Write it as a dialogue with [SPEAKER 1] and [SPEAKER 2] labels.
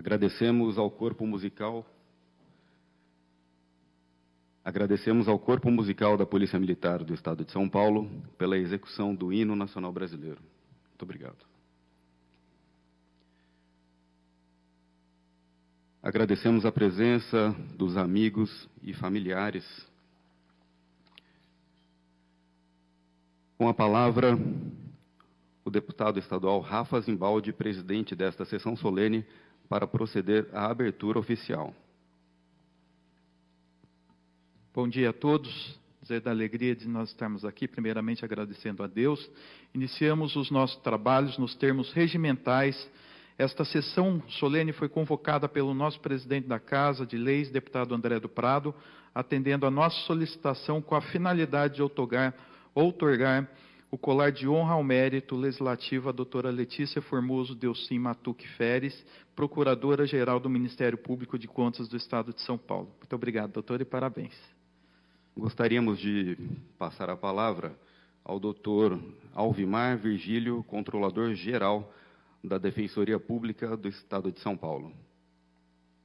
[SPEAKER 1] Agradecemos ao Corpo Musical da Polícia Militar do Estado de São Paulo pela execução do Hino Nacional Brasileiro. Muito obrigado. Agradecemos a presença dos amigos e familiares. Com a palavra, o deputado estadual Rafa Zimbaldi, presidente desta sessão solene, para proceder à abertura oficial.
[SPEAKER 2] Bom dia a todos. Dizer da alegria de nós estarmos aqui, primeiramente agradecendo a Deus. Iniciamos os nossos trabalhos nos termos regimentais. Esta sessão solene foi convocada pelo nosso presidente da Casa de Leis, deputado André do Prado, atendendo a nossa solicitação com a finalidade de outorgar o colar de honra ao mérito legislativo à doutora Letícia Formoso Delcim Matuque Feres, Procuradora-Geral do Ministério Público de Contas do Estado de São Paulo. Muito obrigado, doutora, e parabéns.
[SPEAKER 1] Gostaríamos de passar a palavra ao doutor Alvimar Virgílio, Controlador-Geral da Defensoria Pública do Estado de São Paulo.